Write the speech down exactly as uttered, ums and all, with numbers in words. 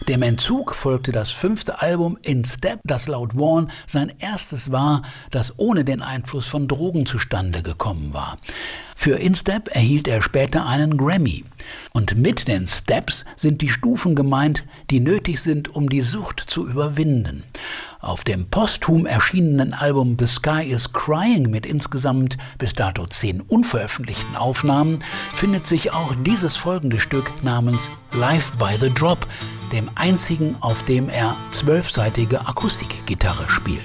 Dem Entzug folgte das fünfte Album In Step, das laut Warren sein erstes war, das ohne den Einfluss von Drogen zustande gekommen war. Für In Step erhielt er später einen Grammy. Und mit den Steps sind die Stufen gemeint, die nötig sind, um die Sucht zu überwinden. Auf dem posthum erschienenen Album The Sky is Crying mit insgesamt bis dato zehn unveröffentlichten Aufnahmen findet sich auch dieses folgende Stück namens Live by the Drop, dem einzigen, auf dem er zwölfsaitige Akustikgitarre spielt.